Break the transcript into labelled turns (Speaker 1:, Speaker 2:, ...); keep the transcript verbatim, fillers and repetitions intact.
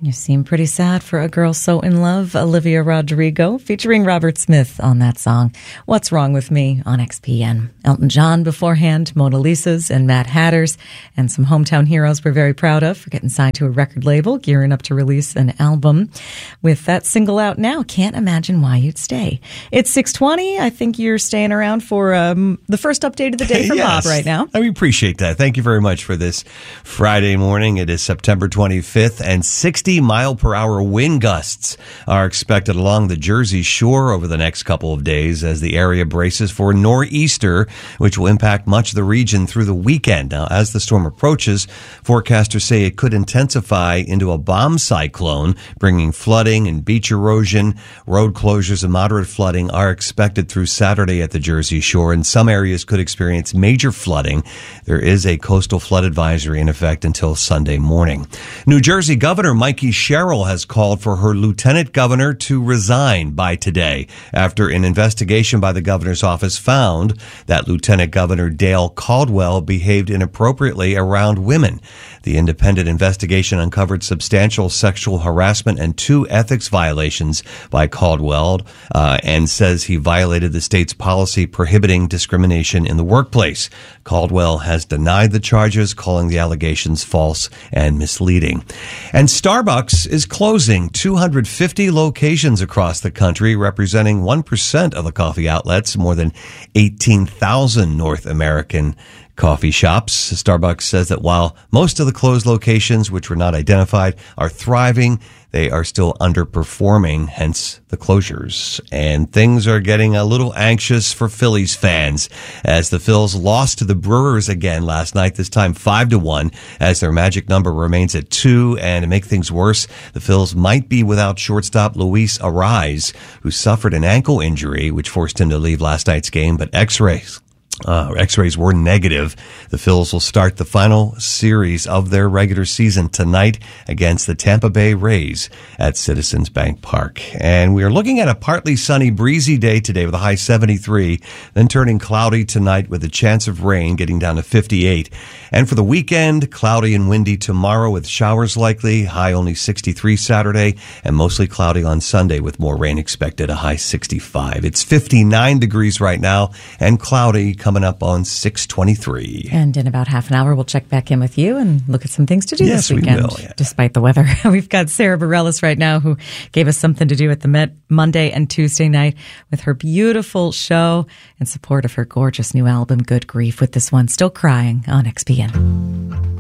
Speaker 1: You seem pretty sad for a girl so in love. Olivia Rodrigo featuring Robert Smith on that song, What's Wrong With Me, on X P N. Elton John beforehand, Mona Lisa's and Mad Hatter's, and some hometown heroes we're very proud of for getting signed to a record label, gearing up to release an album. With that single out now, Can't Imagine Why You'd Stay. It's six twenty. I think you're staying around for um, the first update of the day from
Speaker 2: yes.
Speaker 1: Bob right now.
Speaker 2: I appreciate that. Thank you very much for this Friday morning. It is September twenty-fifth, and sixty mile per hour wind gusts are expected along the Jersey Shore over the next couple of days as the area braces for nor'easter, which will impact much of the region through the weekend. Now, as the storm approaches, forecasters say it could intensify into a bomb cyclone, bringing flooding and beach erosion. Road closures and moderate flooding are expected through Saturday at the Jersey Shore, and some areas could experience major flooding. There is a coastal flood advisory in effect until Sunday morning. New Jersey Governor Mikey Sherrill has called for her lieutenant governor to resign by today after an investigation by the governor's office found that Lieutenant Governor Dale Caldwell behaved inappropriately around women. The independent investigation uncovered substantial sexual harassment and two ethics violations by Caldwell uh, and says he violated the state's policy prohibiting discrimination in the workplace. Caldwell has denied the charges, calling the allegations false and misleading. And Starbucks is closing two hundred fifty locations across the country, representing one percent of the coffee outlets, more than eighteen thousand North American coffee shops. Starbucks says that while most of the closed locations, which were not identified, are thriving, they are still underperforming, hence the closures. And things are getting a little anxious for Phillies fans as the Phils lost to the Brewers again last night, this time five to one, as their magic number remains at two. And to make things worse, the Phils might be without shortstop Luis Arraez, who suffered an ankle injury, which forced him to leave last night's game, but x-rays Uh, X-rays were negative. The Phils will start the final series of their regular season tonight against the Tampa Bay Rays at Citizens Bank Park. And we are looking at a partly sunny, breezy day today with a high seventy-three, then turning cloudy tonight with a chance of rain getting down to fifty-eight. And for the weekend, cloudy and windy tomorrow with showers likely, high only sixty-three Saturday, and mostly cloudy on Sunday with more rain expected, a high sixty-five. It's fifty-nine degrees right now and cloudy coming up on six twenty-three.
Speaker 1: And in about half an hour, we'll check back in with you and look at some things to do
Speaker 2: yes,
Speaker 1: this weekend,
Speaker 2: we will, yeah.
Speaker 1: despite the weather. We've got Sarah Bareilles right now, who gave us something to do at the Met Monday and Tuesday night with her beautiful show in support of her gorgeous new album, Good Grief, with this one, Still Crying, on X P N.